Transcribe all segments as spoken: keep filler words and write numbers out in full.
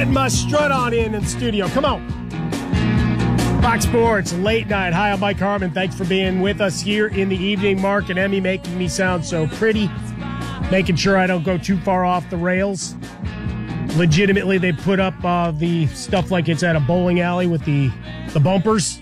must strut on in in the studio. Come on. Fox Sports, late night. Hi, I'm Mike Harmon. Thanks for being with us here in the evening. Mark and Emmy making me sound so pretty, making sure I don't go too far off the rails. Legitimately, they put up uh, the stuff like it's at a bowling alley with the, the bumpers.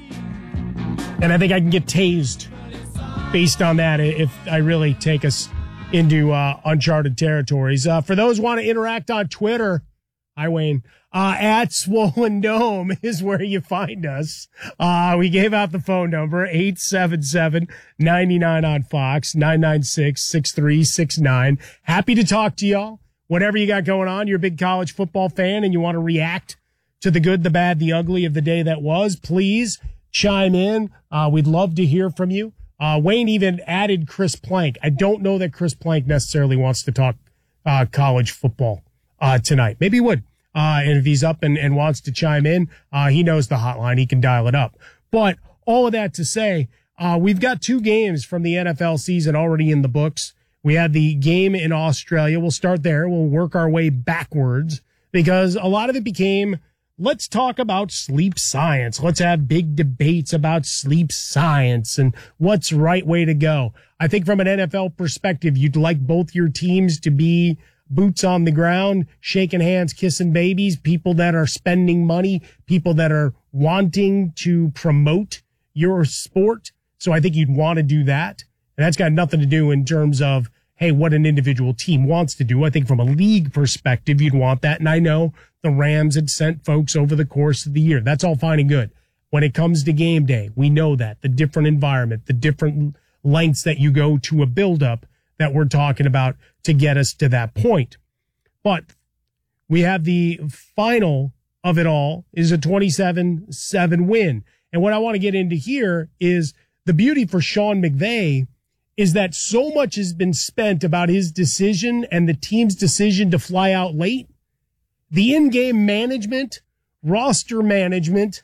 And I think I can get tased based on that if I really take us into uh, uncharted territories. Uh, for those who want to interact on Twitter, hi, Wayne. Uh, at Swollen Dome is where you find us. Uh, we gave out the phone number, eight seven seven, nine nine on Fox, nine nine six, six three six nine. Happy to talk to y'all. Whatever you got going on, you're a big college football fan and you want to react to the good, the bad, the ugly of the day that was, please chime in. Uh, we'd love to hear from you. Uh, Wayne even added Chris Plank. I don't know that Chris Plank necessarily wants to talk uh, college football uh, tonight. Maybe he would. Uh, and if he's up and, and wants to chime in, uh, he knows the hotline. He can dial it up. But all of that to say, uh, we've got two games from the N F L season already in the books. We had the game in Australia. We'll start there. We'll work our way backwards because a lot of it became, let's talk about sleep science. Let's have big debates about sleep science and what's the right way to go. I think from an N F L perspective, you'd like both your teams to be boots on the ground, shaking hands, kissing babies, people that are spending money, people that are wanting to promote your sport. So I think you'd want to do that. And that's got nothing to do in terms of, hey, what an individual team wants to do. I think from a league perspective, you'd want that. And I know the Rams had sent folks over the course of the year. That's all fine and good. When it comes to game day, we know that the different environment, the different lengths that you go to a buildup that we're talking about to get us to that point. But we have the final of it all is a twenty-seven seven win. And what I want to get into here is the beauty for Sean McVay is that so much has been spent about his decision and the team's decision to fly out late. The in-game management, roster management,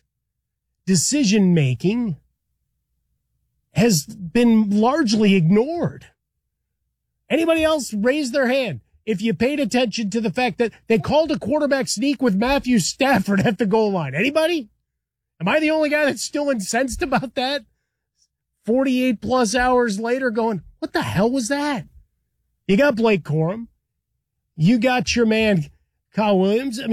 decision-making has been largely ignored. Anybody else raise their hand if you paid attention to the fact that they called a quarterback sneak with Matthew Stafford at the goal line? Anybody? Am I the only guy that's still incensed about that? forty-eight plus hours later going, what the hell was that? You got Blake Corum. You got your man, Kyle Williams. I mean,